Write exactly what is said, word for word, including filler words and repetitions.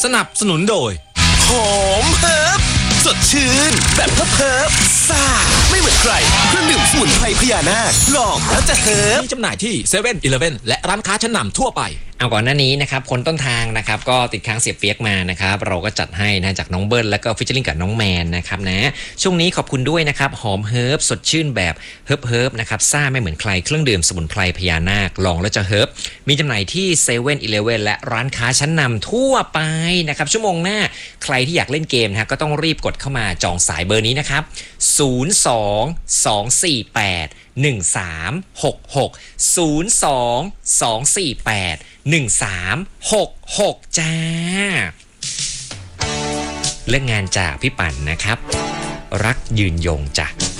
สนับสนุนโดยหอมเฮิร์บสดชื่นแบบเฮิร์บเฮิร์บซ่าไม่เหมือนใครเครื่องดื่มสมุนไพรพญานาคลองแล้วจะเฮิร์บมีจำหน่ายที่เซเว่นอีเลฟเว่นและร้านค้าชั้นนำทั่วไปเอาก่อนหน้านี้นะครับคนต้นทางนะครับก็ติดค้างเสียเปียกมานะครับเราก็จัดให้นะจากน้องเบิ้ลแล้วก็ฟิชเชอร์ลิงกับน้องแมนนะครับนะช่วงนี้ขอบคุณด้วยนะครับหอมเฮิร์บสดชื่นแบบเฮิร์บเฮิร์บนะครับซ่าไม่เหมือนใครเครื่องดื่มสมุนไพรพญานาคลองแล้วจะเฮิร์บมีจำหน่ายที่เซเว่นอีเลฟเว่นและร้านค้าชั้นนำทั่วไปนะครับชั่วโมงหน้าใครที่อยากเล่นเกมนะก็ต้องรีบกดเข้ามาจองสายเบอร์นี้นะครับศูนย์ สอง สอง สี่ แปด หนึ่ง สาม หก หก ศูนย์ สอง สอง สี่ แปด หนึ่ง สาม หก หกจ้าเรื่องงานจากพี่ปั่นนะครับรักยืนยงจ้ะ